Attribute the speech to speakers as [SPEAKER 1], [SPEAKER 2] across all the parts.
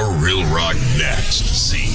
[SPEAKER 1] More Real Rock next.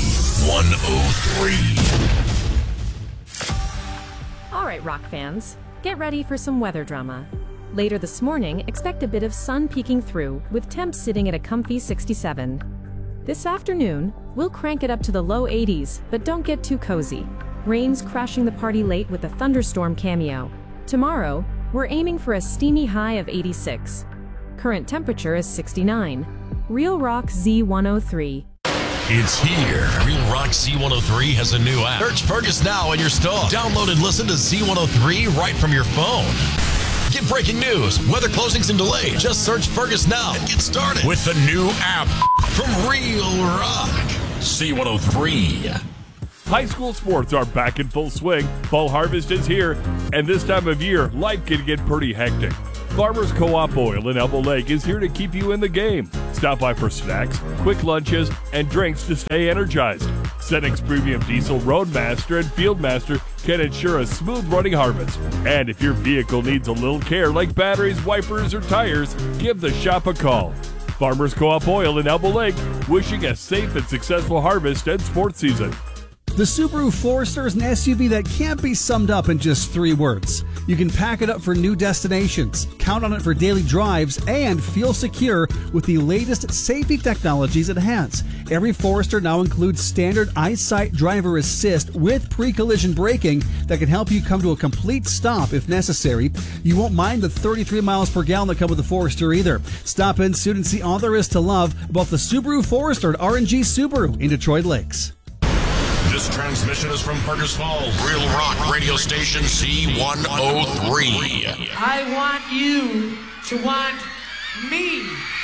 [SPEAKER 1] Z103.
[SPEAKER 2] All right, rock fans, get ready for some weather drama. Later this morning, expect a bit of sun peeking through, with temps sitting at a comfy 67. This afternoon, we'll crank it up to the low 80s, but don't get too cozy. Rain's crashing the party late with a thunderstorm cameo. Tomorrow, we're aiming for a steamy high of 86. Current temperature is 69. Real Rock Z103.
[SPEAKER 1] It's here. Real Rock Z103 has a new app. Search Fergus now in your store. Download and listen to Z103 right from your phone. Get breaking news, weather closings and delays. Just search Fergus now and get started with the new app from Real Rock Z103.
[SPEAKER 3] High school sports are back in full swing. Fall harvest is here, and this time of year, life can get pretty hectic. Farmers Co-op Oil in Elbow Lake is here to keep you in the game. Stop by for snacks, quick lunches, and drinks to stay energized. Cenex Premium Diesel Roadmaster and Fieldmaster can ensure a smooth running harvest. And if your vehicle needs a little care like batteries, wipers, or tires, give the shop a call. Farmers Co-op Oil in Elbow Lake, wishing a safe and successful harvest and sports season.
[SPEAKER 4] The Subaru Forester is an SUV that can't be summed up in just 3 words. You can pack it up for new destinations, count on it for daily drives, and feel secure with the latest safety technologies it has. Every Forester now includes standard EyeSight driver assist with pre-collision braking that can help you come to a complete stop if necessary. You won't mind the 33 miles per gallon that come with the Forester either. Stop in soon and see all there is to love about the Subaru Forester at R&G Subaru in Detroit Lakes.
[SPEAKER 1] This transmission is from Fergus Falls, Real Rock radio station Z103.
[SPEAKER 5] I want you to want me.